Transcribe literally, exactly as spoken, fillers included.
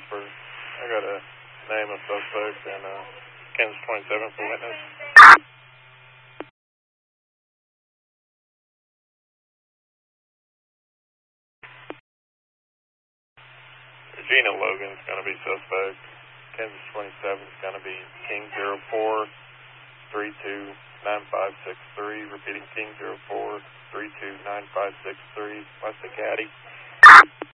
For, I got a name of suspect and uh, Kansas twenty-seven for witness. Regina Logan's going to be suspect. Kansas twenty-seven is going to be King zero four three two nine five six three. Repeating King zero four three two nine five six three. West of Caddy.